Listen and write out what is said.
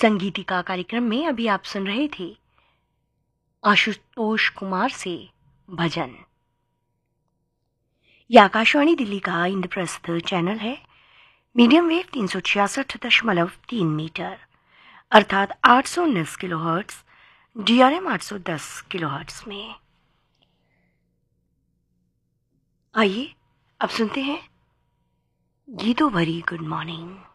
संगीतिका कार्यक्रम में अभी आप सुन रहे थे आशुतोष कुमार से भजन। यह आकाशवाणी दिल्ली का इंद्रप्रस्थ चैनल है। मीडियम वेव 366.3 मीटर अर्थात 819 किलोहर्ट्ज, DRM 810 किलोहर्ट्ज में। आइए अब सुनते हैं गीतों भरी गुड मॉर्निंग।